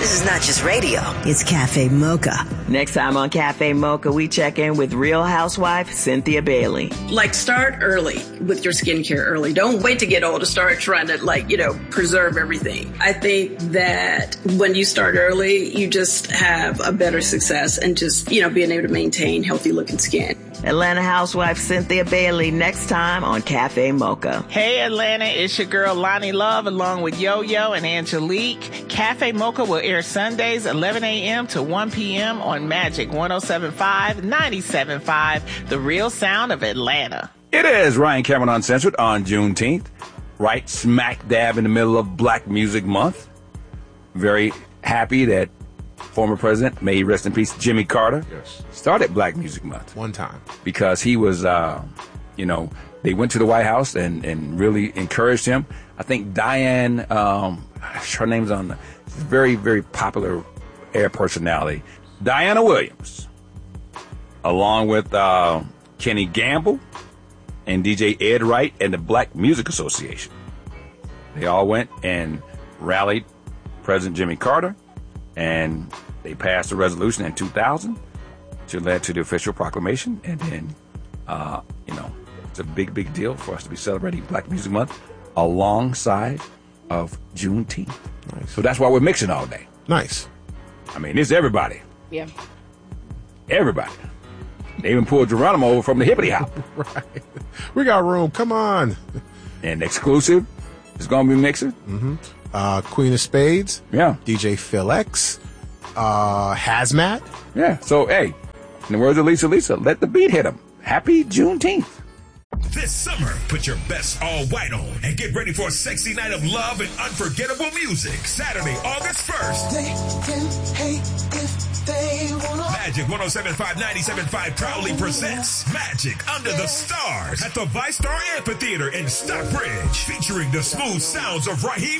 This is not just radio. It's Cafe Mocha. Next time on Cafe Mocha, we check in with Real Housewife Cynthia Bailey. Like, start early with your skincare early. Don't wait to get old to start trying to, preserve everything. I think that when you start early, you just have a better success and just, being able to maintain healthy looking skin. Atlanta housewife Cynthia Bailey next time on Cafe Mocha. Hey Atlanta, it's your girl Lonnie Love along with Yo-Yo and Angelique. Cafe Mocha will air Sundays 11 a.m. to 1 p.m. on Magic 107.5, 97.5, the real sound of Atlanta. It is Ryan Cameron Uncensored on Juneteenth, right smack dab in the middle of Black Music Month. Very happy that former president, may he rest in peace, Jimmy Carter, started Black Music Month. One time. Because he was, they went to the White House and really encouraged him. I think Diane, her name's on the very, very popular air personality, Diana Williams, along with Kenny Gamble and DJ Ed Wright and the Black Music Association. They all went and rallied President Jimmy Carter, and they passed a resolution in 2000 to lead to the official proclamation. And then, it's a big, big deal for us to be celebrating Black Music Month alongside of Juneteenth. Nice. So that's why we're mixing all day. Nice. I mean, it's everybody. Yeah. Everybody. They even pulled Geronimo over from the hippity hop. Right. We got room. Come on. And Exclusive is going to be mixing. Mm-hmm. Queen of Spades. Yeah. DJ Phil X. Hazmat. Yeah. So, hey, in the words of Lisa, let the beat hit them. Happy Juneteenth. This summer, put your best all white on and get ready for a sexy night of love and unforgettable music. Saturday, August 1st. They can hate if they wanna. Magic 107.5, 97.5 proudly presents Magic Under the Stars at the ViStar Amphitheater in Stockbridge, featuring the smooth sounds of Raheem